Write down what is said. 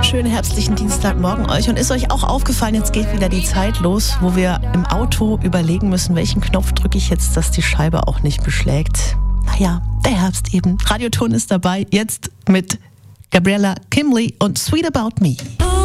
Schönen herbstlichen Dienstagmorgen euch. Und ist euch auch aufgefallen, jetzt geht wieder die Zeit los, wo wir im Auto überlegen müssen, welchen Knopf drücke ich jetzt, dass die Scheibe auch nicht beschlägt. Naja, der Herbst eben. Radioton ist dabei, jetzt mit Gabriella Kimley und Sweet About Me.